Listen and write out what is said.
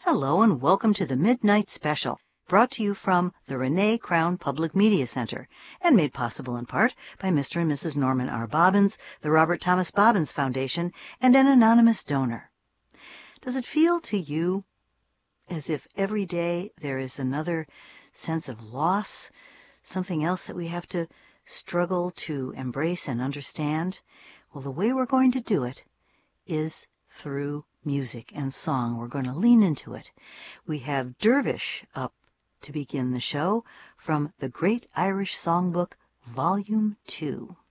Hello and welcome to the Midnight Special, brought to you from the Renee Crown Public Media Center and made possible in part by Mr. and Mrs. Norman R. Bobbins, the Robert Thomas Bobbins Foundation, and an anonymous donor. Does it feel to you as if every day there is another sense of loss, something else that we have to struggle to embrace and understand? Well, the way we're going to do it is through music and song. We're going to lean into it. We have Dervish up to begin the show from the Great Irish Songbook, Volume 2.